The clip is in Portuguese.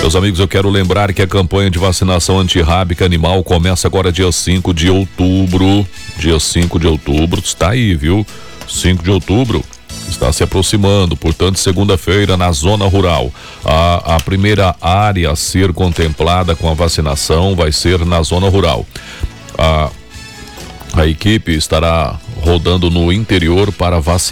Meus amigos, eu quero lembrar que a campanha de vacinação antirrábica animal começa agora dia 5 de outubro. Dia 5 de outubro, está aí, viu? 5 de outubro está se aproximando, portanto, segunda-feira na zona rural. A primeira área a ser contemplada com a vacinação vai ser na zona rural. A equipe estará rodando no interior para vacinar